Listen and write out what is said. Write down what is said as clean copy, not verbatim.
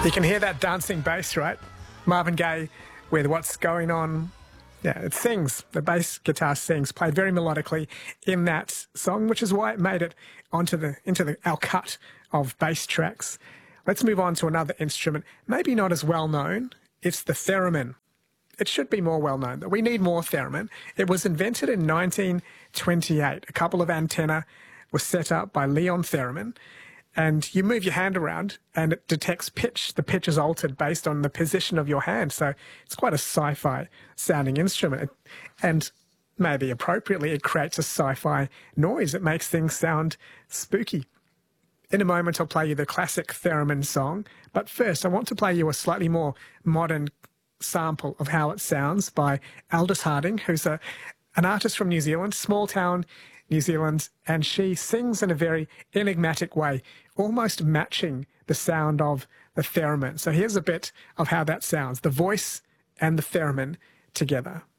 You can hear that dancing bass, right? Marvin Gaye with What's Going On. Yeah, it sings. The bass guitar sings, played very melodically in that song, which is why it made it into our cut of bass tracks. Let's move on to another instrument, maybe not as well known. It's the theremin. It should be more well known, but we need more theremin. It was invented in 1928. A couple of antennae were set up by Leon Theremin, and you move your hand around and it detects pitch. The pitch is altered based on the position of your hand. So it's quite a sci-fi sounding instrument. And maybe appropriately, it creates a sci-fi noise. It makes things sound spooky. In a moment, I'll play you the classic theremin song. But first, I want to play you a slightly more modern sample of how it sounds by Aldous Harding, who's an artist from New Zealand, small town New Zealand, and she sings in a very enigmatic way, almost matching the sound of the theremin. So here's a bit of how that sounds, the voice and the theremin together.